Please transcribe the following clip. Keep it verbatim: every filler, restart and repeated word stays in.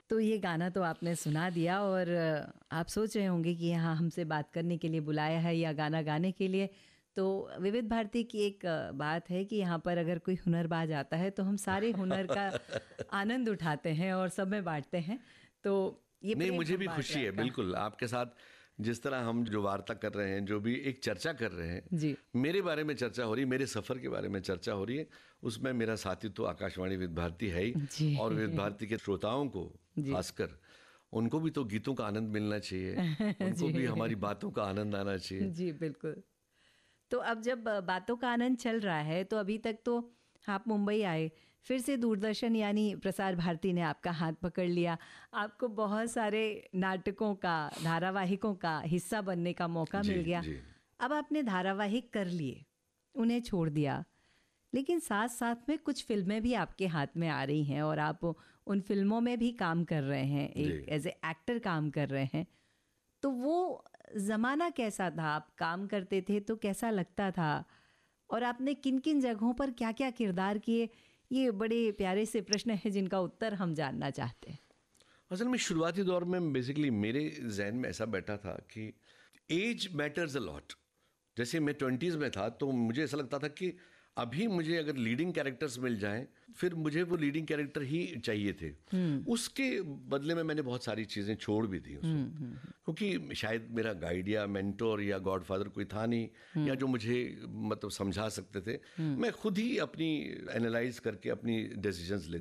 तो ये गाना तो आपने सुना दिया और आप सोच रहे होंगे कि यहाँ हमसे बात करने के लिए बुलाया है या गाना गाने के लिए। तो विविध भारती की एक बात है कि यहाँ पर अगर कोई हुनरबाज आता है तो हम सारे हुनर का आनंद उठाते हैं और सब में बांटते हैं। तो ये नहीं, मुझे भी खुशी है, बिल्कुल आपके साथ जिस तरह हम जो वार्ता कर रहे हैं, जो भी एक चर्चा कर रहे हैं जी, मेरे बारे में चर्चा हो रही है, मेरे सफ़र के बारे में चर्चा हो रही है, उसमें मेरा साथी तो आकाशवाणी विविध भारती है ही, और विविध भारती के श्रोताओं को खासकर उनको भी तो गीतों का आनंद मिलना चाहिए, उनको भी हमारी बातों का आनंद आना चाहिए। जी बिल्कुल। तो अब जब बातों का आनंद चल रहा है तो अभी तक तो आप मुंबई आए, फिर से दूरदर्शन यानी प्रसार भारती ने आपका हाथ पकड़ लिया, आपको बहुत सारे नाटकों का, धारावाहिकों का हिस्सा बनने का मौका जी, मिल गया। जी। अब आपने धारावाहिक कर लिए, उन्हें छोड़ दिया, लेकिन साथ साथ में कुछ फिल्में भी आपके हाथ में आ रही हैं और आप उन फिल्मों में भी काम कर रहे हैं, एक एज ए एक्टर काम कर रहे हैं। तो वो ज़माना कैसा था? आप काम करते थे तो कैसा लगता था? और आपने किन किन जगहों पर क्या क्या किरदार किए? ये बड़े प्यारे से प्रश्न हैं जिनका उत्तर हम जानना चाहते हैं। असल में शुरुआती दौर में बेसिकली मेरे जहन में ऐसा बैठा था कि एज मैटर्स अ लॉट। जैसे मैं ट्वेंटीज़ में था तो मुझे ऐसा लगता था कि अभी मुझे अगर लीडिंग कैरेक्टर्स मिल जाएं फिर मुझे वो लीडिंग कैरेक्टर ही चाहिए थे। उसके बदले में मैंने बहुत सारी चीज़ें छोड़ भी दी उसमें, क्योंकि शायद मेरा गाइड या मेंटोर या गॉडफादर कोई था नहीं, या जो मुझे मतलब समझा सकते थे। मैं खुद ही अपनी एनालाइज करके अपनी डिसीजंस लेता